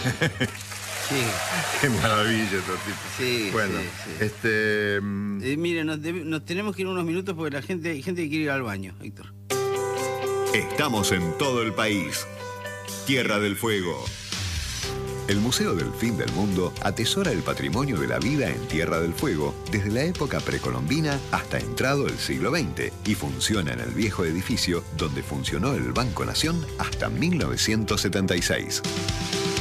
Sí, Qué maravilla, Totito. sí, Bueno, sí, sí. Mire, nos, nos tenemos que ir unos minutos porque hay gente que quiere ir al baño, Héctor. Estamos en todo el país. Tierra del Fuego. El Museo del Fin del Mundo atesora el patrimonio de la vida en Tierra del Fuego desde la época precolombina hasta entrado el siglo XX y funciona en el viejo edificio donde funcionó el Banco Nación hasta 1976.